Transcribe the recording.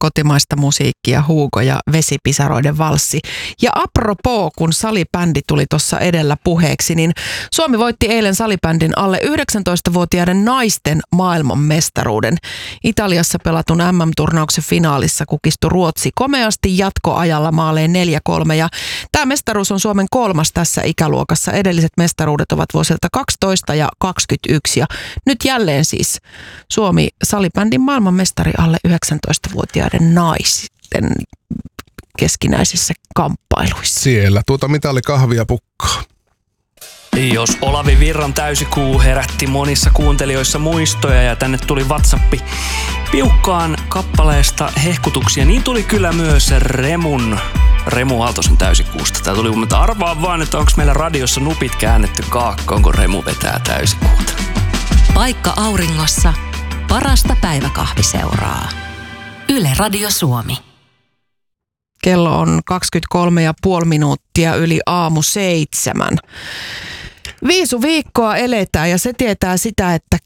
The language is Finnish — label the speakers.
Speaker 1: kotimaista musiikkia, Hugo ja Vesipisaroiden valssi. Ja apropos, kun salibändi tuli tuossa edellä puheeksi, niin Suomi voitti eilen salibändin alle 19-vuotiaiden naisten maailmanmestaruuden. Italiassa pelatun MM-turnauksen finaalissa kukistui Ruotsi komeasti jatkoajalla maaleen 4-3. Ja tämä mestaruus on Suomen 3. tässä ikäluokassa. Edelliset mestaruudet ovat vuosilta 12 ja 21. Ja nyt jälleen siis Suomi salibändin maailmanmestari alle 19-vuotiaiden naisten keskinäisissä kamppailuissa.
Speaker 2: Siellä mitalikahvia pukkaa.
Speaker 3: Jos Olavi Virran täysikuu herätti monissa kuuntelijoissa muistoja ja tänne tuli WhatsAppi piukkaan kappaleesta hehkutuksia, niin tuli kyllä myös Remu Aaltosen täysikuusta. Tää tuli mutta arvaa vaan, että onko meillä radiossa nupit käännetty kaakkoon, kun Remu vetää täysikuuta.
Speaker 4: Paikka auringossa. Parasta päiväkahviseuraa. Yle Radio Suomi.
Speaker 1: Kello on 23,5 minuuttia yli aamu 7. Viisu viikkoa eletään ja se tietää sitä, että